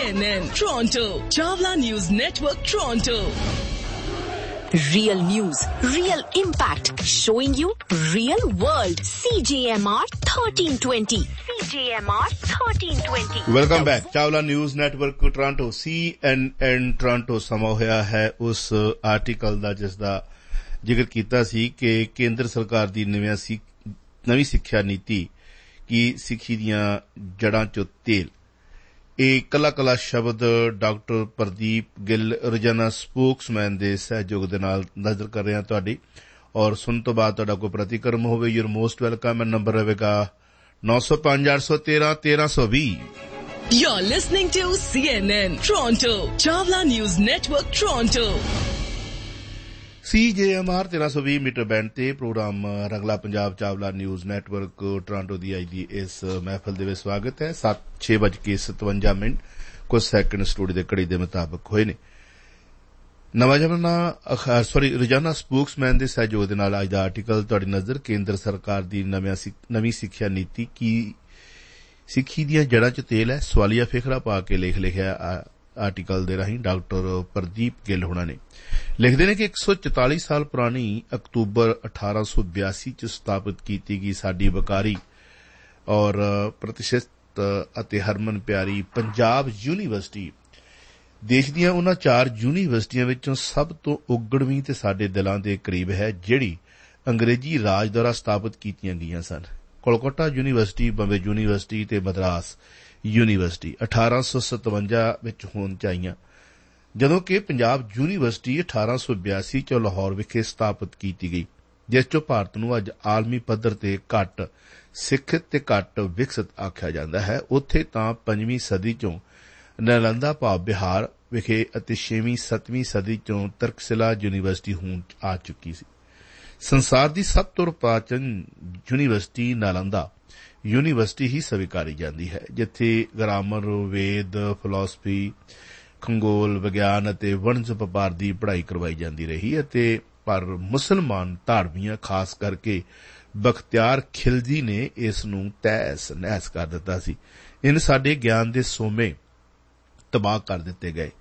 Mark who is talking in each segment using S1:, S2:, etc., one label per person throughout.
S1: CNN Toronto, Chawla News Network Toronto.
S2: Real news, real impact, showing you real world. CJMR 1320. CJMR 1320.
S3: Welcome back. Chawla News Network Toronto, CNN Toronto ਸਮਾਂ ਹੋਇਆ ਹੈ ਉਸ article ਦਾ ਜਿਸ ਦਾ ਜ਼ਿਕਰ ਕੀਤਾ ਸੀ ਕਿ ਕੇਂਦਰ ਸਰਕਾਰ ਦੀ ਨਵੀਂ ਸਿੱਖਿਆ ਨੀਤੀ ਕਿ ਸਿੱਖੀ ਦੀਆਂ ਜੜ੍ਹਾਂ ਚੋਂ ਤੇਲ ਇਹ ਕੱਲਾ ਸ਼ਬਦ ਡਾਕਟਰ ਪ੍ਰਦੀਪ ਗਿੱਲ ਰੋਜ਼ਾਨਾ ਸਪੋਕਸਮੈਨ ਦੇ ਸਹਿਯੋਗ ਦੇ ਨਾਲ ਨਜ਼ਰ ਕਰ ਰਹੇ ਹਾਂ ਤੁਹਾਡੀ ਔਰ ਸੁਣ ਤੋਂ ਬਾਅਦ ਤੁਹਾਡਾ ਕੋਈ ਪ੍ਰਤੀਕਰਮ ਹੋਵੇ ਯੂਰ ਮੋਸਟ ਵੈਲਕਮ ਨੰਬਰ ਰਹੇਗਾ 905-813-1320
S1: You're listening to CNN Toronto, Chawla News Network Toronto.
S3: CJMR 1320 metre band ਤੇ ਪ੍ਰੋਗਰਾਮ ਰੰਗਲਾ Punjab Chawla news network Toronto ਦੀ ਅੱਜ ਦੀ ਇਸ ਮਹਿਫਲ ਦੇ ਵਿੱਚ ਸਵਾਗਤ ਹੈ 6:57 ਕੁਝ ਸੈਕਿੰਡ ਸਟੂਡੀਓ ਦੇ ਘੜੀ ਦੇ ਮੁਤਾਬਕ ਹੋਏ ਨੇ ਰੋਜ਼ਾਨਾ ਸਪੋਕਸਮੈਨ ਦੇ ਸਹਿਯੋਗ ਦੇ ਨਾਲ ਅੱਜ ਦਾ ਆਰਟੀਕਲ ਤੁਹਾਡੀ ਨਜ਼ਰ ਕੇਂਦਰ ਸਰਕਾਰ ਦੀ ਨਵੀਂ ਸਿੱਖਿਆ ਨੀਤੀ ਕੀ ਸਿੱਖੀ ਦੀਆਂ ਜੜ੍ਹਾਂ 'ਚ ਤੇਲ ਹੈ ਸਵਾਲੀਆ ਫਿਕਰਾ ਪਾ ਕੇ ਲਿਖਿਆ ਆਰਟੀਕਲ ਦੇ ਰਾਹੀਂ ਡਾਕਟਰ ਪ੍ਰਦੀਪ ਗਿੱਲ ਹੋਣਾ ਨੇ ਲਿਖਦੇ ਨੇ ਕਿ 144 ਸਾਲ ਪੁਰਾਣੀ ਅਕਤੂਬਰ 1882 ਚ ਸਥਾਪਿਤ ਕੀਤੀ ਗਈ ਸਾਡੀ ਵਕਾਰੀ ਔਰ ਪ੍ਰਤਿਸ਼ਠਿਤ ਅਤੇ ਹਰਮਨ ਪਿਆਰੀ ਪੰਜਾਬ ਯੂਨੀਵਰਸਿਟੀ ਦੇਸ਼ ਦੀਆਂ ਉਹਨਾਂ 4 ਯੂਨੀਵਰਸਿਟੀਆਂ ਵਿੱਚੋਂ ਸਭ ਤੋਂ ਉਗੜਵੀਂ ਤੇ ਸਾਡੇ ਦਿਲਾਂ ਦੇ ਕਰੀਬ ਹੈ ਜਿਹੜੀ ਅੰਗਰੇਜ਼ੀ ਰਾਜ ਦੁਆਰਾ ਸਥਾਪਿਤ ਕੀਤੀਆਂ ਗਈਆਂ ਸਨ ਕੋਲਕਾਤਾ ਯੂਨੀਵਰਸਿਟੀ ਬੰਬੇ ਯੂਨੀਵਰਸਿਟੀ ਤੇ ਮਦਰਾਸ ਯੂਨੀਵਰਸਿਟੀ 1857 ਵਿੱਚ ਹੋਂਦ ਚ ਆਈਆਂ ਜਦੋਂ ਕਿ ਪੰਜਾਬ ਯੂਨੀਵਰਸਿਟੀ 1882 ਚ ਲਾਹੌਰ ਵਿਖੇ ਸਥਾਪਿਤ ਕੀਤੀ ਗਈ ਜਿਸ ਚੋਂ ਭਾਰਤ ਨੂੰ ਅੱਜ ਆਲਮੀ ਪੱਧਰ ਤੇ ਘੱਟ ਸਿੱਖਿਅਤ ਤੇ ਘੱਟ ਵਿਕਸਿਤ ਆਖਿਆ ਜਾਂਦਾ ਹੈ ਉੱਥੇ ਤਾਂ 5ਵੀਂ ਸਦੀ ਚੋਂ ਨਾਲੰਦਾ ਭਾਵ ਬਿਹਾਰ ਵਿਖੇ ਅਤੇ 6ਵੀਂ 7ਵੀਂ ਸਦੀ ਚੋਂ ਤਰਕਸ਼ਿਲਾ ਯੂਨੀਵਰਸਿਟੀ ਹੋਂਦ ਆ ਚੁੱਕੀ ਸੀ ਸੰਸਾਰ ਦੀ ਸਭ ਤੋਂ ਪ੍ਰਾਚੀਨ ਯੂਨੀਵਰਸਿਟੀ ਨਾਲੰਦਾ ਯੂਨੀਵਰਸਿਟੀ ਹੀ ਸਵੀਕਾਰੀ ਜਾਂਦੀ ਹੈ ਜਿੱਥੇ ਗ੍ਰਾਮਰ ਵੇਦ ਫਿਲਾਸਫੀ ਖਗੋਲ ਵਿਗਿਆਨ ਅਤੇ ਵਣਜ ਵਪਾਰ ਦੀ ਪੜ੍ਹਾਈ ਕਰਵਾਈ ਜਾਂਦੀ ਰਹੀ ਅਤੇ ਪਰ ਮੁਸਲਮਾਨ ਧਾਰਮੀਆਂ ਖਾਸ ਕਰਕੇ ਬਖਤਿਆਰ ਖਿਲਜੀ ਨੇ ਇਸ ਨੂੰ ਤਹਿਸ ਨਹਿਸ ਕਰ ਦਿੱਤਾ ਸੀ ਇਨ ਸਾਡੇ ਗਿਆਨ ਦੇ ਸੋਮੇ ਤਬਾਹ ਕਰ ਦਿੱਤੇ ਗਏ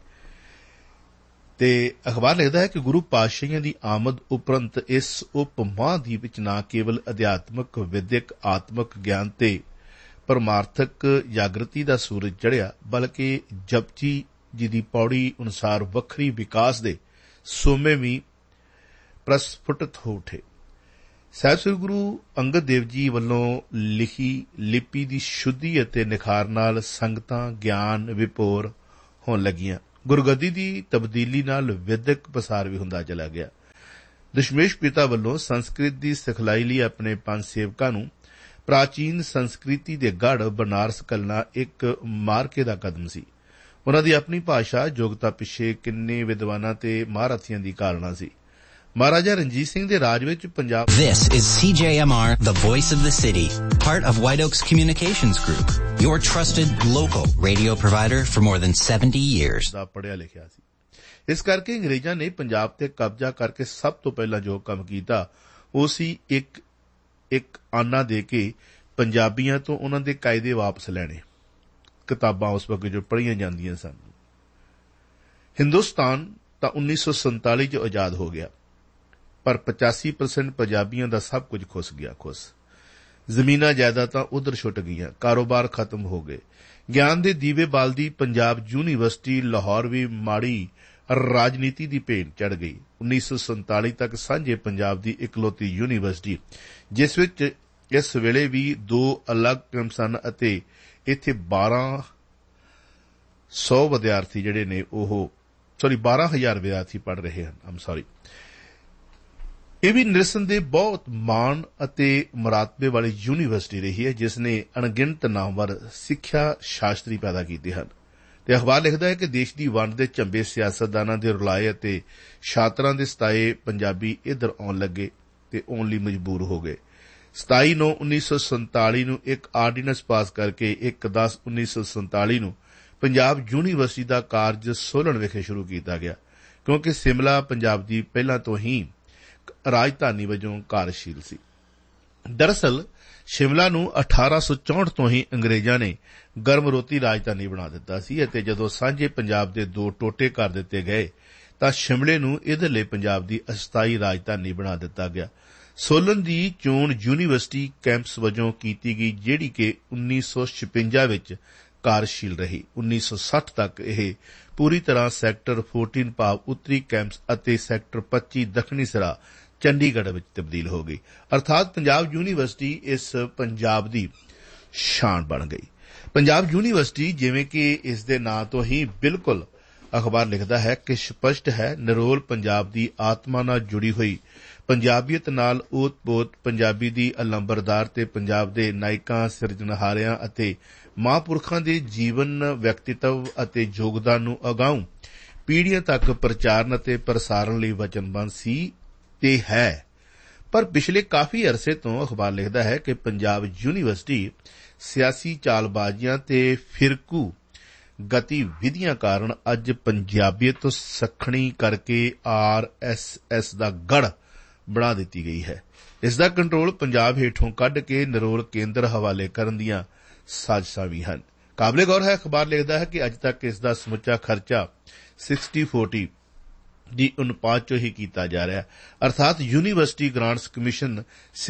S3: ਤੇ ਅਖਬਾਰ ਲਿਖਦਾ ਹੈ ਕਿ ਗੁਰੂ ਪਾਤਸ਼ਾਹੀਆਂ ਦੀ ਆਮਦ ਉਪਰੰਤ ਇਸ ਉਪ ਮਹਾਂਦੀਪ ਵਿੱਚ ਨਾ ਕੇਵਲ ਅਧਿਆਤਮਕ ਵਿਦਿਅਕ ਆਤਮਕ ਗਿਆਨ ਤੇ ਪਰਮਾਰਥਕ ਜਾਗਰਤੀ ਦਾ ਸੂਰਜ ਚੜ੍ਹਿਆ ਬਲਕਿ ਜਪਜੀ ਜੀ ਦੀ ਪੌੜੀ ਅਨੁਸਾਰ ਵੱਖਰੀ ਵਿਕਾਸ ਦੇ ਸੋਮੇ ਵੀ ਪ੍ਰਸਫੁਟਿਤ ਹੋ ਉਠੇ ਸਾਹਿਬ ਸ੍ਰੀ ਗੁਰੂ ਅੰਗਦ ਦੇਵ ਜੀ ਵੱਲੋਂ ਲਿਖੀ ਲਿਪੀ ਦੀ ਸ਼ੁੱਧੀ ਅਤੇ ਨਿਖਾਰ ਨਾਲ ਸੰਗਤਾਂ ਗਿਆਨ ਵਿਭੋਰ ਹੋਣ ਲੱਗੀਆਂ ਗੁਰਗੱਦੀ ਦੀ ਤਬਦੀਲੀ ਨਾਲ ਵਿਦਿਅਕ ਪਸਾਰ ਵੀ ਹੁੰਦਾ ਚਲਾ ਗਿਆ ਦਸ਼ਮੇਸ਼ ਪਿਤਾ ਵੱਲੋਂ ਸੰਸਕ੍ਰਿਤ ਦੀ ਸਿਖਲਾਈ ਲਈ ਆਪਣੇ 5 ਸੇਵਕਾਂ ਨੂੰ ਪ੍ਰਾਚੀਨ ਸੰਸਕ੍ਰਿਤੀ ਦੇ ਗੜ੍ਹ ਬਨਾਰਸ ਘੱਲਣਾ ਇੱਕ ਮਾਰਕੇ ਦਾ ਕਦਮ ਸੀ ਉਨ੍ਹਾਂ ਦੀ ਆਪਣੀ ਭਾਸ਼ਾ ਯੋਗਤਾ ਪਿੱਛੇ ਕਿੰਨੇ ਵਿਦਵਾਨਾਂ ਤੇ ਮਹਾਰਥੀਆਂ ਦੀ ਕਾਲਣਾ ਸੀ ਮਹਾਰਾਜਾ ਰਣਜੀਤ ਸਿੰਘ ਦੇ ਰਾਜ ਵਿੱਚ Punjab
S4: This is CJMR, the voice of the city, part of White Oaks Communications Group, your trusted local radio provider for more than 70 years.
S3: ਦਾ ਪੜ੍ਹਿਆ ਲਿਖਿਆ ਸੀ ਇਸ ਕਰਕੇ ਅੰਗਰੇਜ਼ਾਂ ਨੇ ਪੰਜਾਬ ਤੇ ਕਬਜ਼ਾ ਕਰਕੇ ਸਭ ਤੋਂ ਪਹਿਲਾਂ ਜੋ ਕੰਮ ਕੀਤਾ ਉਹ ਸੀ ਇੱਕ ਆਨਾ ਦੇ ਕੇ ਪੰਜਾਬੀਆਂ ਤੋਂ ਉਨ੍ਹਾਂ ਦੇ ਕਾਇਦੇ ਵਾਪਸ ਲੈਣੇ ਕਿਤਾਬਾਂ ਉਸ ਵਕਤ ਜੋ ਪੜ੍ਹੀਆਂ ਜਾਂਦੀਆਂ ਸਨ ਹਿੰਦੁਸਤਾਨ ਤਾਂ 1947 ਚ ਆਜ਼ਾਦ ਹੋ ਗਿਆ ਪਰ 85% ਪੰਜਾਬੀਆਂ ਦਾ ਸਭ ਕੁਝ ਖੁੱਸ ਗਿਆ ਜ਼ਮੀਨਾਂ ਜਾਇਦਾਦਾਂ ਉਧਰ ਛੁੱਟ ਗਈਆਂ ਕਾਰੋਬਾਰ ਖਤਮ ਹੋ ਗਏ ਗਿਆਨ ਦੇ ਦੀਵੇ ਬਾਲਦੀ ਪੰਜਾਬ ਯੂਨੀਵਰਸਿਟੀ ਲਾਹੌਰ ਵੀ ਮਾੜੀ ਰਾਜਨੀਤੀ ਦੀ ਭੇਟ ਚੜ੍ਹ ਗਈ 1947 ਤੱਕ ਸਾਂਝੇ ਪੰਜਾਬ ਦੀ ਇਕਲੌਤੀ ਯੂਨੀਵਰਸਿਟੀ ਜਿਸ ਵਿੱਚ ਇਸ ਵੇਲੇ ਵੀ 2 ਅਲੱਗ ਕੈਂਪ ਸਨ ਅਤੇ ਇੱਥੇ 1200 ਵਿਦਿਆਰਥੀ ਜਿਹੜੇ ਨੇ 12,000 ਵਿਦਿਆਰਥੀ ਪੜ੍ਹ ਰਹੇ ਹਨ ਇਹ ਵੀ ਨਿਰਸੰਦੇਹ ਬਹੁਤ ਮਾਣ ਅਤੇ ਮੁਰਾਤਬੇ ਵਾਲੀ ਯੂਨੀਵਰਸਿਟੀ ਰਹੀ ਹੈ ਜਿਸ ਨੇ ਅਣਗਿਣਤ ਨਾਮਵਰ ਸਿੱਖਿਆ ਸ਼ਾਸਤਰੀ ਪੈਦਾ ਕੀਤੇ ਹਨ ਤੇ ਅਖਬਾਰ ਲਿਖਦਾ ਹੈ ਕਿ ਦੇਸ਼ ਦੀ ਵੰਡ ਦੇ ਝੰਬੇ ਸਿਆਸਤਦਾਨਾਂ ਦੇ ਰੁਲਾਏ ਅਤੇ ਛਾਤਰਾਂ ਦੇ ਸਤਾਏ ਪੰਜਾਬੀ ਇੱਧਰ ਆਉਣ ਲੱਗੇ ਤੇ ਆਉਣ ਲਈ ਮਜਬੂਰ ਹੋ ਗਏ 27/9/1947 ਨੂੰ ਇੱਕ ਆਰਡੀਨੈਂਸ ਪਾਸ ਕਰਕੇ 1/10/1947 ਨੂੰ ਪੰਜਾਬ ਯੂਨੀਵਰਸਿਟੀ ਦਾ ਕਾਰਜ ਸੋਲਨ ਵਿਖੇ ਸ਼ੁਰੂ ਕੀਤਾ ਗਿਆ ਕਿਉਂਕਿ ਸਿਮਲਾ ਪੰਜਾਬ ਦੀ ਪਹਿਲਾਂ ਤੋਂ ਹੀ ਰਾਜਧਾਨੀ ਵਜੋਂ ਕਾਰਜਸ਼ੀਲ ਸੀ ਦਰਅਸਲ ਸ਼ਿਮਲਾ ਨੂੰ 1864 ਤੋਂ ਹੀ ਅੰਗਰੇਜ਼ਾਂ ਨੇ ਗਰਮਰੋਤੀ ਰਾਜਧਾਨੀ ਬਣਾ ਦਿੱਤਾ ਸੀ ਅਤੇ ਜਦੋਂ ਸਾਂਝੇ ਪੰਜਾਬ ਦੇ 2 ਟੋਟੇ ਕਰ ਦਿੱਤੇ ਗਏ ਤਾਂ ਸ਼ਿਮਲੇ ਨੂੰ ਇਧਰਲੇ ਪੰਜਾਬ ਦੀ ਅਸਥਾਈ ਰਾਜਧਾਨੀ ਬਣਾ ਦਿੱਤਾ ਗਿਆ। ਸੋਲਨ ਦੀ ਚੋਣ ਯੂਨੀਵਰਸਿਟੀ ਕੈਂਪਸ ਵਜੋਂ ਕੀਤੀ ਗਈ, ਜਿਹੜੀ ਕਿ 1956 ਵਿੱਚ ਕਾਰਜਸ਼ੀਲ ਰਹੀ। 1960 ਤੱਕ ਇਹ ਪੂਰੀ ਤਰ੍ਹਾਂ ਸੈਕਟਰ 14 ਭਾਵ ਉੱਤਰੀ ਕੈਂਪਸ ਅਤੇ ਸੈਕਟਰ 25 ਦੱਖਣੀ ਸਿਰਾ ਚੰਡੀਗੜ੍ਹ ਵਿੱਚ ਤਬਦੀਲ ਹੋ ਗਈ, ਅਰਥਾਤ ਪੰਜਾਬ ਯੂਨੀਵਰਸਿਟੀ ਇਸ ਪੰਜਾਬ ਦੀ ਸ਼ਾਨ ਬਣ ਗਈ। ਪੰਜਾਬ ਯੂਨੀਵਰਸਿਟੀ, ਜਿਵੇਂ ਕਿ ਇਸ ਦੇ ਨਾਂ ਤੋਂ ਹੀ ਬਿਲਕੁਲ ਅਖਬਾਰ ਲਿਖਦਾ ਹੈ ਕਿ ਸਪਸ਼ਟ ਹੈ, ਨਿਰੋਲ ਪੰਜਾਬ ਦੀ ਆਤਮਾ ਨਾਲ ਜੁੜੀ ਹੋਈ ਪੰਜਾਬੀਅਤ ਨਾਲ ਓਤ-ਪੋਤ ਪੰਜਾਬੀ ਦੀ ਅਲੰਬਰਦਾਰ ਤੇ ਪੰਜਾਬ ਦੇ ਨਾਇਕਾਂ, ਸਿਰਜਣਹਾਰਿਆਂ ਅਤੇ ਮਹਾਂਪੁਰਖਾਂ ਦੇ ਜੀਵਨ, ਵਿਅਕਤੀਤਵ ਅਤੇ ਯੋਗਦਾਨ ਨੂੰ ਅਗਾਊਂ ਪੀੜ੍ਹੀਆਂ ਤੱਕ ਪ੍ਰਚਾਰਨ ਅਤੇ ਪ੍ਰਸਾਰਣ ਲਈ ਵਚਨਬੱਧ ਸੀ ਤੇ ਹੈ। ਪਰ ਪਿਛਲੇ ਕਾਫੀ ਅਰਸੇ ਤੋਂ ਅਖਬਾਰ ਲਿਖਦਾ ਹੈ ਕਿ ਪੰਜਾਬ ਯੂਨੀਵਰਸਿਟੀ ਸਿਆਸੀ ਚਾਲਬਾਜ਼ੀਆਂ ਤੇ ਫਿਰਕੂ ਗਤੀਵਿਧੀਆਂ ਕਾਰਨ ਅੱਜ ਪੰਜਾਬੀਅਤ ਤੋਂ ਸੱਖਣੀ ਕਰਕੇ RSS ਦਾ ਗੜ੍ਹ ਬਣਾ ਦਿੱਤੀ ਗਈ ਹੈ। ਇਸ ਦਾ ਕੰਟਰੋਲ ਪੰਜਾਬ ਹੇਠੋਂ ਕੱਢ ਕੇ ਨਿਰੋਲ ਕੇਂਦਰ ਹਵਾਲੇ ਕਰਨ ਦੀਆਂ ਸਾਜ਼ਿਸ਼ਾਂ ਵੀ ਹਨ। ਕਾਬਲੇ ਗੌਰ ਹੈ, ਅਖਬਾਰ ਲਿਖਦਾ ਹੈ ਕਿ ਅੱਜ ਤੱਕ ਇਸ ਦਾ ਸਮੁੱਚਾ ਖਰਚਾ 60-40 ਦੀ ਅਨੁਪਾਤ ਚੋਂ ਹੀ ਕੀਤਾ ਜਾ ਰਿਹਾ ਹੈ, ਅਰਥਾਤ ਯੂਨੀਵਰਸਿਟੀ ਗ੍ਰਾਂਟਸ ਕਮਿਸ਼ਨ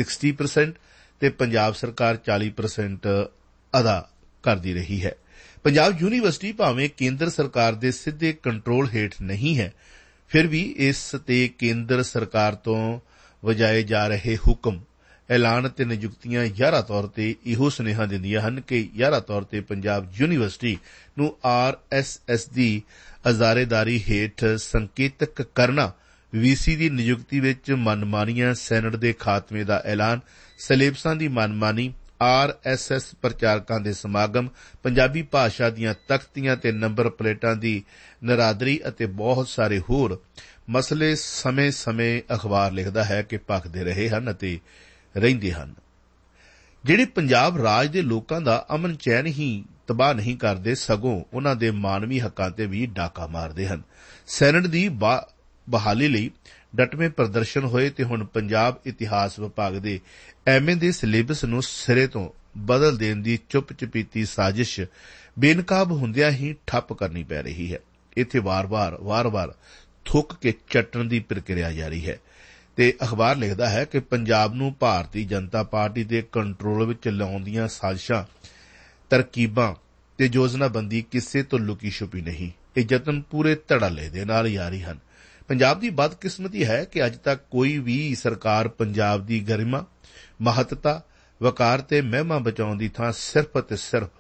S3: 60% ਤੇ ਪੰਜਾਬ ਸਰਕਾਰ 40% ਅਦਾ ਕਰਦੀ ਰਹੀ ਹੈ। ਪੰਜਾਬ ਯੂਨੀਵਰਸਿਟੀ ਭਾਵੇਂ ਕੇਂਦਰ ਸਰਕਾਰ ਦੇ ਸਿੱਧੇ ਕੰਟਰੋਲ ਹੇਠ ਨਹੀਂ ਹੈ, ਫਿਰ ਵੀ ਇਸ ਤੇ ਕੇਂਦਰ ਸਰਕਾਰ ਤੋਂ ਵਜਾਏ ਜਾ ਰਹੇ ਹੁਕਮ, ਐਲਾਨ ਅਤੇ ਨਿਯੁਕਤੀਆਂ ਯਾਰਾ ਤੌਰ ਤੇ ਇਹੋ ਸੁਨੇਹਾ ਦਿੰਦੀਆਂ ਹਨ ਕਿ ਯਾਰਾ ਤੌਰ ਤੇ ਪੰਜਾਬ ਯੂਨੀਵਰਸਿਟੀ ਨੂੰ RSS ਦੀ ਅਜ਼ਾਰੇਦਾਰੀ ਹੇਠ ਸੰਕੇਤਕ ਕਰਨਾ, VC ਦੀ ਨਿਯੁਕਤੀ ਵਿੱਚ ਮਨਮਾਨੀਆਂ, ਸੈਨੇਟ ਦੇ ਖਾਤਮੇ ਦਾ ਐਲਾਨ, ਸਿਲੇਬਸਾਂ ਦੀ ਮਨਮਾਨੀ, RSS ਪ੍ਰਚਾਰਕਾਂ ਦੇ ਸਮਾਗਮ, ਪੰਜਾਬੀ ਭਾਸ਼ਾ ਦੀਆਂ ਤਖ਼ਤੀਆਂ ਤੇ ਨੰਬਰ ਪਲੇਟਾਂ ਦੀ ਨਰਾਦਰੀ ਅਤੇ ਬਹੁਤ ਸਾਰੇ ਹੋਰ ਮਸਲੇ ਸਮੇਂ-ਸਮੇਂ ਅਖਬਾਰ ਲਿਖਦਾ ਹੈ ਕਿ ਭਖਦੇ ਰਹੇ ਹਨ ਅਤੇ ਰਹਿੰਦੇ ਹਨ, ਜਿਹੜੇ ਪੰਜਾਬ ਰਾਜ ਦੇ ਲੋਕਾਂ ਦਾ ਅਮਨ ਚੈਨ ਹੀ ਤਬਾਹ ਨਹੀਂ ਕਰਦੇ, ਸਗੋਂ ਉਨ੍ਹਾਂ ਦੇ ਮਾਨਵੀ ਹੱਕਾਂ ਤੇ ਵੀ ਡਾਕਾ ਮਾਰਦੇ ਹਨ। ਸੈਨੇਟ ਦੀ ਬਹਾਲੀ ਲਈ ਡਟਵੇਂ ਪ੍ਰਦਰਸ਼ਨ ਹੋਏ ਤੇ ਹੁਣ ਪੰਜਾਬ ਇਤਿਹਾਸ ਵਿਭਾਗ ਦੇ MA ਦੇ ਸਿਲੇਬਸ ਨੂੰ ਸਿਰੇ ਤੋਂ ਬਦਲ ਦੇਣ ਦੀ ਚੁੱਪ-ਚਪੀਤੀ ਸਾਜ਼ਿਸ਼ ਬੇਨਕਾਬ ਹੁੰਦਿਆਂ ਹੀ ਠੱਪ ਕਰਨੀ ਪੈ ਰਹੀ ਹੈ। ਇੱਥੇ ਵਾਰ-ਵਾਰ ਥੁੱਕ ਕੇ ਚੱਟਣ ਦੀ ਪ੍ਰਕਿਰਿਆ ਜਾਰੀ ਹੈ ਤੇ ਅਖਬਾਰ ਲਿਖਦਾ ਹੈ ਕਿ ਪੰਜਾਬ ਨੂੰ ਭਾਰਤੀ ਜਨਤਾ ਪਾਰਟੀ ਦੇ ਕੰਟਰੋਲ ਵਿੱਚ ਲਿਆਉਣ ਦੀਆਂ ਸਾਜ਼ਿਸ਼ਾਂ, ਤਰਕੀਬਾਂ ਤੇ ਯੋਜਨਾਬੰਦੀ ਕਿਸੇ ਤੋਂ ਲੁਕੀ ਛੁਪੀ ਨਹੀਂ। ਇਹ ਯਤਨ ਪੂਰੇ ਧੜੱਲੇ ਦੇ ਨਾਲ ਜਾਰੀ ਹਨ। ਪੰਜਾਬ ਦੀ ਬਦਕਿਸਮਤੀ ਹੈ ਕਿ ਅੱਜ ਤੱਕ ਕੋਈ ਵੀ ਸਰਕਾਰ ਪੰਜਾਬ ਦੀ ਗਰਿਮਾ, ਮਹੱਤਤਾ, ਵਕਾਰ ਤੇ ਮਹਿਮਾ ਬਚਾਉਣ ਦੀ ਥਾਂ ਸਿਰਫ ਅਤੇ ਸਿਰਫ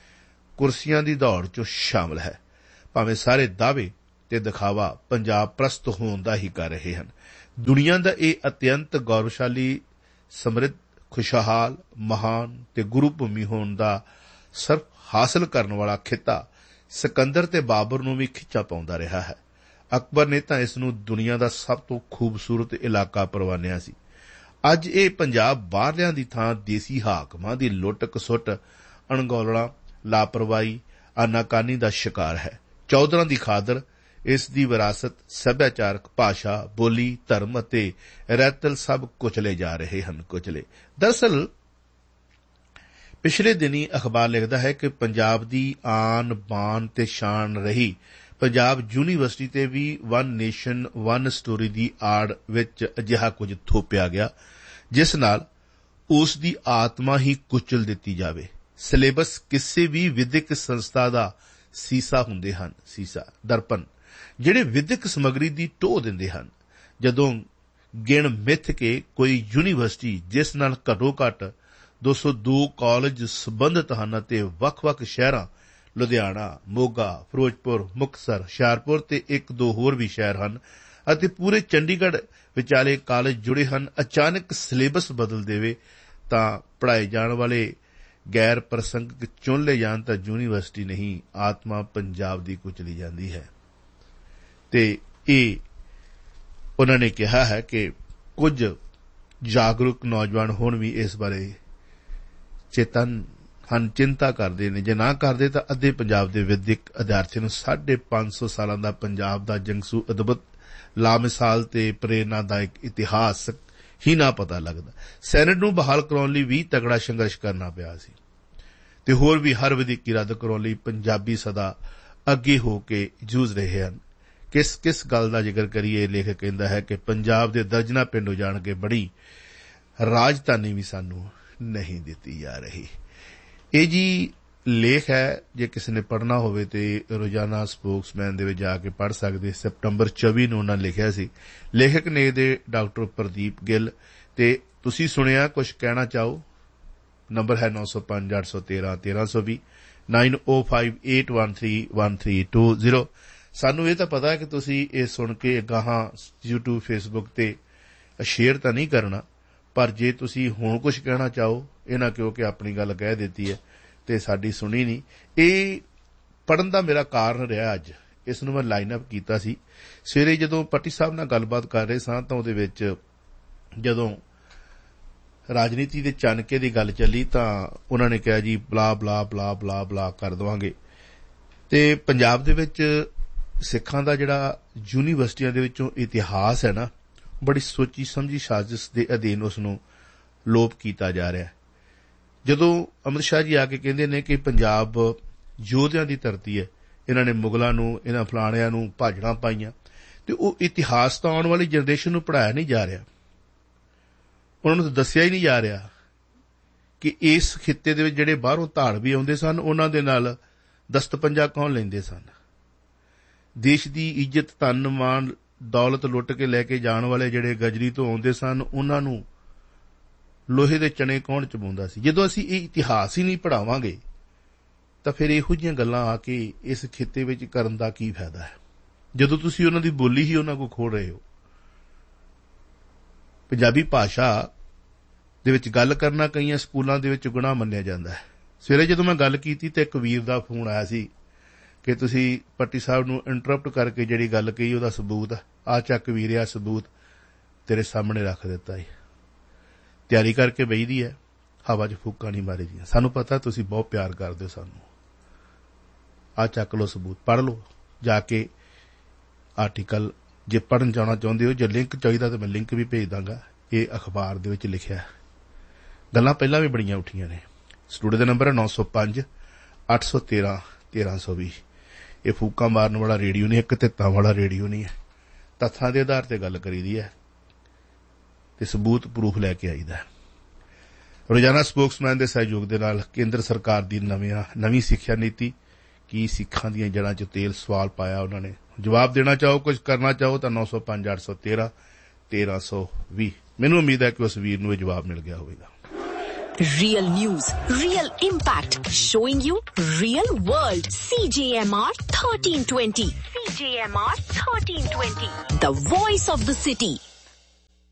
S3: ਕੁਰਸੀਆਂ ਦੀ ਦੌੜ 'ਚ ਸ਼ਾਮਲ ਹੈ, ਭਾਵੇਂ ਸਾਰੇ ਦਾਅਵੇ ਤੇ ਦਿਖਾਵਾ ਪੰਜਾਬ ਪ੍ਰਸਤ ਹੋਣ ਦਾ ਹੀ ਕਰ ਰਹੇ ਹਨ। ਦੁਨੀਆ ਦਾ ਇਹ ਅਤਿਅੰਤ ਗੌਰਵਸ਼ਾਲੀ, ਸਮਰਿੱਧ, ਖੁਸ਼ਹਾਲ, ਮਹਾਨ ਤੇ ਗੁਰੂ ਭੂਮੀ ਹੋਣ ਦਾ ਸਿਰਫ ਹਾਸਲ ਕਰਨ ਵਾਲਾ ਖਿੱਤਾ ਸਿਕੰਦਰ ਤੇ ਬਾਬਰ ਨੂੰ ਵੀ ਖਿੱਚਾ ਪਾਉਂਦਾ ਰਿਹਾ ਹੈ। ਅਕਬਰ ਨੇ ਤਾਂ ਇਸ ਨੂੰ ਦੁਨੀਆ ਦਾ ਸਭ ਤੋਂ ਖੂਬਸੂਰਤ ਇਲਾਕਾ ਪ੍ਰਵਾਨਿਆ ਸੀ। ਅੱਜ ਇਹ ਪੰਜਾਬ ਬਾਹਰਲਿਆਂ ਦੀ ਥਾਂ ਦੇਸੀ ਹਾਕਮਾਂ ਦੀ ਲੁੱਟ-ਖਸੁੱਟ, ਅਣਗੌਲਣਾ, ਲਾਪਰਵਾਹੀ, ਆਨਾਕਾਨੀ ਦਾ ਸ਼ਿਕਾਰ ਹੈ। ਚੌਧਰਾਂ ਦੀ ਖਾਦਰ ਇਸ ਦੀ ਵਿਰਾਸਤ, ਸੱਭਿਆਚਾਰਕ, ਭਾਸ਼ਾ, ਬੋਲੀ, ਧਰਮ ਅਤੇ ਰਹਿਤਲ ਸਭ ਕੁਚਲੇ ਜਾ ਰਹੇ ਹਨ। ਦਰਅਸਲ ਪਿਛਲੇ ਦਿਨੀ ਅਖਬਾਰ ਲਿਖਦਾ ਹੈ ਕਿ ਪੰਜਾਬ ਦੀ ਆਨ, ਬਾਨ ਤੇ ਸ਼ਾਨ ਰਹੀ ਪੰਜਾਬ ਯੂਨੀਵਰਸਿਟੀ ਤੇ ਵੀ ਵਨ ਨੇਸ਼ਨ ਵਨ ਸਟੋਰੀ ਦੀ ਆੜ ਵਿੱਚ ਅਜਿਹਾ ਕੁਝ ਥੋਪਿਆ ਗਿਆ ਜਿਸ ਨਾਲ ਉਸ ਦੀ ਆਤਮਾ ਹੀ ਕੁਚਲ ਦਿੱਤੀ ਜਾਵੇ। ਸਿਲੇਬਸ ਕਿਸੇ ਵੀ ਵਿਦਿਅਕ ਸੰਸਥਾ ਦਾ ਸੀਸਾ ਹੁੰਦੇ ਹਨ, ਦਰਪਣ, ਜਿਹੜੇ ਵਿਦਿਅਕ ਸਮੱਗਰੀ ਦੀ ਟੋਹ ਦਿੰਦੇ ਹਨ। ਜਦੋਂ ਗਿਣ ਮਿੱਥ ਕੇ ਕੋਈ ਯੂਨੀਵਰਸਿਟੀ ਜਿਸ ਨਾਲ ਘੱਟੋ-ਘੱਟ 202 ਕਾਲਜ ਸਬੰਧਤ ਹਨ ਅਤੇ ਵੱਖ-ਵੱਖ ਸ਼ਹਿਰਾਂ, ਲੁਧਿਆਣਾ, ਮੋਗਾ, ਫਿਰੋਜ਼ਪੁਰ, ਮੁਕਤਸਰ, ਹੁਸ਼ਿਆਰਪੁਰ ਤੇ 1-2 ਹੋਰ ਵੀ ਸ਼ਹਿਰ ਹਨ ਅਤੇ ਪੂਰੇ ਚੰਡੀਗੜ੍ਹ ਵਿਚਾਲੇ ਕਾਲਜ ਜੁੜੇ ਹਨ, ਅਚਾਨਕ ਸਿਲੇਬਸ ਬਦਲ ਦੇਵੇ ਤਾਂ ਪੜ੍ਹਾਏ ਜਾਣ ਵਾਲੇ ਗੈਰ ਪ੍ਰਸੰਗਿਕ ਚੁਣ ਲਏ ਜਾਣ ਤਾਂ ਯੂਨੀਵਰਸਿਟੀ ਨਹੀਂ, ਆਤਮਾ ਪੰਜਾਬ ਦੀ ਕੁਚਲੀ ਜਾਂਦੀ ਹੈ। ਤੇ ਇਹ ਉਨ੍ਹਾਂ ਨੇ ਕਿਹਾ ਹੈ ਕਿ ਕੁਝ ਜਾਗਰੂਕ ਨੌਜਵਾਨ ਹੁਣ ਵੀ ਇਸ ਬਾਰੇ ਚੇਤਨ ਹਨ, ਚਿੰਤਾ ਕਰਦੇ ਨੇ। ਜੇ ਨਾ ਕਰਦੇ ਤਾਂ ਅੱਧੇ ਪੰਜਾਬ ਦੇ ਵਿਦਿਅਕ ਅਧਿਆਰਥੀਆਂ ਨੂੰ 550 ਸਾਲਾਂ ਦਾ ਪੰਜਾਬ ਦਾ ਜੰਗਸੂ, ਅਦਭੁਤ, ਲਾਮਿਸਾਲ ਤੇ ਪ੍ਰੇਰਨਾਦਾਇਕ ਇਤਿਹਾਸਕ ਹੀ ਨਾ ਪਤਾ ਲੱਗਦਾ। ਸੈਨੇਟ ਨੂੰ ਬਹਾਲ ਕਰਾਉਣ ਲਈ ਵੀ ਤਗੜਾ ਸੰਘਰਸ਼ ਕਰਨਾ ਪਿਆ ਸੀ ਤੇ ਹੋਰ ਵੀ ਹਰ ਵਧੀਕੀ ਰੱਦ ਕਰਾਉਣ ਲਈ ਪੰਜਾਬੀ ਸਦਾ ਅੱਗੇ ਹੋ ਕੇ ਜੂਝ ਰਹੇ ਹਨ। ਕਿਸ ਗੱਲ ਦਾ ਜ਼ਿਕਰ ਕਰੀਏ। ਲੇਖਕ ਕਹਿੰਦਾ ਹੈ ਕਿ ਪੰਜਾਬ ਦੇ ਦਰਜਨਾਂ ਪਿੰਡ ਉਜਾੜ ਕੇ ਬੜੀ ਰਾਜਧਾਨੀ ਵੀ ਸਾਨੂੰ ਨਹੀਂ ਦਿੱਤੀ ਜਾ ਰਹੀ। ਇਹ ਜੀ ਲੇਖ ਹੈ, ਜੇ ਕਿਸੇ ਨੇ ਪੜ੍ਹਨਾ ਹੋਵੇ ਤੇ ਰੋਜ਼ਾਨਾ ਸਪੋਕਸਮੈਨ ਦੇ ਵਿੱਚ ਜਾ ਕੇ ਪੜ੍ਹ ਸਕਦੇ। ਸੈਪਟੰਬਰ 24 ਨੂੰ ਉਹਨਾਂ ਲਿਖਿਆ ਸੀ। ਲੇਖਕ ਨੇ ਦੇ ਡਾਕਟਰ ਪ੍ਰਦੀਪ ਗਿੱਲ ਤੇ ਤੁਸੀਂ ਸੁਣਿਆ। ਕੁਝ ਕਹਿਣਾ ਚਾਹੋ? ਨੰਬਰ ਹੈ 9058131320 9058131320। ਸਾਨੂੰ ਇਹ ਤਾਂ ਪਤਾ ਹੈ ਕਿ ਤੁਸੀਂ ਇਹ ਸੁਣ ਕੇ ਗਾਹਾਂ YouTube Facebook ਤੇ ਸ਼ੇਅਰ ਤਾਂ ਨਹੀਂ ਕਰਨਾ, ਪਰ ਜੇ ਤੁਸੀਂ ਹੁਣ ਕੁਝ ਕਹਿਣਾ ਚਾਹੋ, ਇਹ ਨਾ ਕਿਉਂ ਕਿ ਆਪਣੀ ਗੱਲ ਕਹਿ ਦਿੱਤੀ ਹੈ ਤੇ ਸਾਡੀ ਸੁਣੀ ਨਹੀਂ। ਇਹ ਪੜ੍ਹਨ ਦਾ ਮੇਰਾ ਕਾਰਨ ਰਿਹਾ। ਅੱਜ ਇਸ ਨੂੰ ਮੈਂ ਲਾਈਨ ਅਪ ਕੀਤਾ ਸੀ। ਸਵੇਰੇ ਜਦੋਂ ਪੱਟੀ ਸਾਹਿਬ ਨਾਲ ਗੱਲਬਾਤ ਕਰ ਰਹੇ ਸਾਂ ਤਾਂ ਉਹਦੇ ਵਿੱਚ ਜਦੋਂ ਰਾਜਨੀਤੀ ਦੇ ਚਾਣਕੇ ਦੀ ਗੱਲ ਚੱਲੀ ਤਾਂ ਉਹਨਾਂ ਨੇ ਕਿਹਾ ਜੀ ਬਲਾ ਬਲਾ ਬਲਾ ਬਲਾ ਬਲਾ ਕਰ ਦੇਵਾਂਗੇ। ਤੇ ਪੰਜਾਬ ਦੇ ਵਿੱਚ ਸਿੱਖਾਂ ਦਾ ਜਿਹੜਾ ਯੂਨੀਵਰਸਿਟੀਆਂ ਦੇ ਵਿੱਚੋਂ ਇਤਿਹਾਸ ਹੈ ਨਾ, ਬੜੀ ਸੋਚੀ ਸਮਝੀ ਸਾਜ਼ਿਸ਼ ਦੇ ਅਧੀਨ ਉਸ ਨੂੰ ਲੋਪ ਕੀਤਾ ਜਾ ਰਿਹਾ। ਜਦੋਂ ਅਮਿਤ ਸ਼ਾਹ ਜੀ ਆ ਕੇ ਕਹਿੰਦੇ ਨੇ ਕਿ ਪੰਜਾਬ ਯੋਧਿਆਂ ਦੀ ਧਰਤੀ ਹੈ, ਇਹਨਾਂ ਨੇ ਮੁਗਲਾਂ ਨੂੰ, ਇਹਨਾਂ ਫਲਾਣਿਆਂ ਨੂੰ ਭਾਜੜਾਂ ਪਾਈਆਂ, ਤੇ ਉਹ ਇਤਿਹਾਸ ਤਾਂ ਆਉਣ ਵਾਲੀ ਜਨਰੇਸ਼ਨ ਨੂੰ ਪੜ੍ਹਾਇਆ ਨਹੀਂ ਜਾ ਰਿਹਾ। ਉਹਨਾਂ ਨੂੰ ਦੱਸਿਆ ਹੀ ਨਹੀਂ ਜਾ ਰਿਹਾ ਕਿ ਇਸ ਖਿੱਤੇ ਦੇ ਵਿੱਚ ਜਿਹੜੇ ਬਾਹਰੋਂ ਧਾੜਵੀ ਆਉਂਦੇ ਸਨ, ਉਹਨਾਂ ਦੇ ਨਾਲ ਦਸਤਪੰਜਾ ਕੌਣ ਲੈਂਦੇ ਸਨ। ਦੇਸ਼ ਦੀ ਇੱਜ਼ਤ, ਧਨ, ਮਾਣ, ਦੌਲਤ ਲੁੱਟ ਕੇ ਲੈ ਕੇ ਜਾਣ ਵਾਲੇ ਜਿਹੜੇ ਗਜਰੀ ਤੋਂ ਆਉਂਦੇ ਸਨ, ਉਹਨਾਂ ਨੂੰ ਲੋਹੇ ਦੇ ਚਣੇ ਕੌਣ ਚਬਾਉਂਦਾ ਸੀ। ਜਦੋਂ ਅਸੀਂ ਇਹ ਇਤਿਹਾਸ ਹੀ ਨਹੀਂ ਪੜ੍ਹਾਵਾਂਗੇ ਤਾਂ ਫਿਰ ਇਹੋ ਜਿਹੀਆਂ ਗੱਲਾਂ ਆ ਕੇ ਇਸ ਖਿੱਤੇ ਵਿੱਚ ਕਰਨ ਦਾ ਕੀ ਫਾਇਦਾ ਹੈ, ਜਦੋਂ ਤੁਸੀਂ ਉਹਨਾਂ ਦੀ ਬੋਲੀ ਹੀ ਉਹਨਾਂ ਕੋਲ ਖੋਹ ਰਹੇ ਹੋ। ਪੰਜਾਬੀ ਭਾਸ਼ਾ ਦੇ ਵਿੱਚ ਗੱਲ ਕਰਨਾ ਕਈਆਂ ਸਕੂਲਾਂ ਦੇ ਵਿੱਚ ਗੁਨਾਹ ਮੰਨਿਆ ਜਾਂਦਾ ਹੈ। ਸਵੇਰੇ ਜਦੋਂ ਮੈਂ ਗੱਲ ਕੀਤੀ ਤਾਂ ਇੱਕ ਵੀਰ ਦਾ ਫੋਨ ਆਇਆ ਸੀ ਕਿ ਤੁਸੀਂ ਪੱਟੀ ਸਾਹਿਬ ਨੂੰ ਇੰਟਰਪਟ ਕਰਕੇ ਜਿਹੜੀ ਗੱਲ ਕਹੀ ਉਹਦਾ ਸਬੂਤ ਆ ਚੱਕ ਵੀਰਿਆ, ਸਬੂਤ ਤੇਰੇ ਸਾਹਮਣੇ ਰੱਖ ਦਿੱਤਾ ਹੈ। ਤਿਆਰੀ ਕਰਕੇ ਬਈਦੀ ਹੈ, ਹਵਾ 'ਚ ਫੂਕਾਂ ਨਹੀਂ ਮਾਰੀ ਦੀਆਂ। ਸਾਨੂੰ ਪਤਾ ਤੁਸੀਂ ਬਹੁਤ ਪਿਆਰ ਕਰਦੇ ਹੋ ਸਾਨੂੰ। ਆ ਚੱਕ ਲਓ ਸਬੂਤ, ਪੜ੍ਹ ਲਓ ਜਾ ਕੇ ਆਰਟੀਕਲ। ਜੇ ਪੜ੍ਹਨ ਜਾਣਾ ਚਾਹੁੰਦੇ ਹੋ, ਜੇ ਲਿੰਕ ਚਾਹੀਦਾ ਤਾਂ ਮੈਂ ਲਿੰਕ ਵੀ ਭੇਜ ਦਾਂਗਾ। ਇਹ ਅਖਬਾਰ ਦੇ ਵਿੱਚ ਲਿਖਿਆ। ਗੱਲਾਂ ਪਹਿਲਾਂ ਵੀ ਬੜੀਆਂ ਉੱਠੀਆਂ ਨੇ। ਸਟੂਡੀਓ ਦਾ ਨੰਬਰ ਹੈ 9058131320। ਇਹ ਫੂਕਾਂ ਮਾਰਨ ਵਾਲਾ ਰੇਡੀਓ ਨਹੀਂ, ਇੱਕ ਧਿੱਤਾਂ ਵਾਲਾ ਰੇਡੀਓ ਨਹੀਂ ਹੈ। ਤੱਥਾਂ ਦੇ ਆਧਾਰ ਤੇ ਗੱਲ ਕਰੀਦੀ ਹੈ ਤੇ ਸਬੂਤ ਪ੍ਰੂਫ ਲੈ ਕੇ ਆਈਦਾ। ਰੋਜ਼ਾਨਾ ਸਪੋਕਸਮੈਨ ਦੇ ਸਹਿਯੋਗ ਦੇ ਨਾਲ ਕੇਂਦਰ ਸਰਕਾਰ ਦੀ ਨਵੀਂ ਸਿੱਖਿਆ ਨੀਤੀ ਕੀ ਸਿੱਖਾਂ ਦੀਆਂ ਜੜ੍ਹਾਂ 'ਚ ਤੇਲ, ਸਵਾਲ ਪਾਇਆ ਉਹਨਾਂ ਨੇ। ਜਵਾਬ ਦੇਣਾ ਚਾਹੋ, ਕੁਝ ਕਰਨਾ ਚਾਹੋ ਤਾਂ 9058131320। ਮੈਨੂੰ ਉਮੀਦ ਹੈ ਕਿ ਉਸ ਵੀਰ ਨੂੰ ਇਹ ਜਵਾਬ ਮਿਲ ਗਿਆ ਹੋਵੇਗਾ।
S2: Real news, real impact, showing you real world. CJMR 1320. CJMR 1320. The voice of the city.